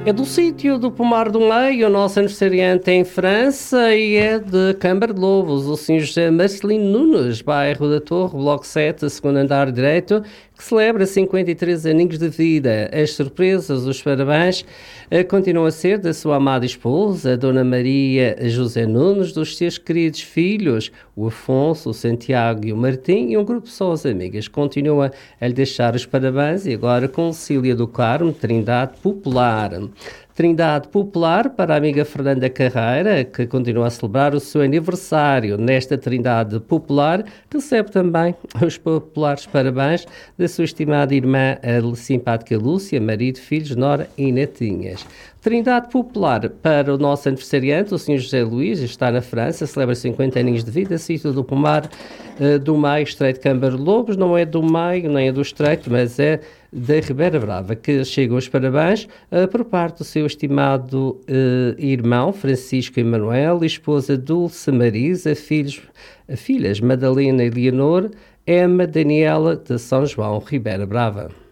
É do sítio do Pomar do Meio, o nosso aniversariante em França, e é de Câmara de Lobos, o Sr. José Marcelino Nunes, bairro da Torre, bloco 7, segundo andar direito, que celebra 53 aninhos de vida. As surpresas, os parabéns, continuam a ser da sua amada esposa, a Dona Maria José Nunes, dos seus queridos filhos, o Afonso, o Santiago e o Martim, e um grupo só as amigas. Continua a lhe deixar os parabéns, e agora com Cília do Carmo, Trindade Popular. Trindade Popular para a amiga Fernanda Carreira, que continua a celebrar o seu aniversário. Nesta Trindade Popular, recebe também os populares parabéns da sua estimada irmã, a simpática Lúcia, marido, filhos, nora e netinhas. Trindade Popular para o nosso aniversariante, o Sr. José Luís, está na França, celebra 50 aninhos de vida, sítio do Pomar do Meio, Estreito de Câmara de Lobos, não é do Meio, nem é do Estreito, mas é da Ribeira Brava, que chegam os parabéns por parte do seu estimado irmão, Francisco Emanuel, esposa Dulce Marisa, filhas Madalena e Leonor, Emma Daniela de São João, Ribeira Brava.